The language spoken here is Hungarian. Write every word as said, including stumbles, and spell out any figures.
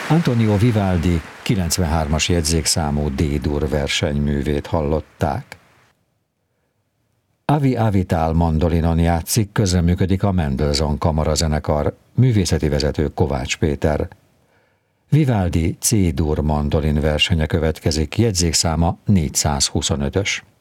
Antonio Vivaldi kilencvenhármas jegyzékszámú D-dur versenyművét hallották. Avi Avital mandolinon játszik, közreműködik a Mendelssohn kamarazenekar, művészeti vezető Kovács Péter. Vivaldi C-dur mandolin versenye következik, jegyzékszáma négyszázhuszonötös.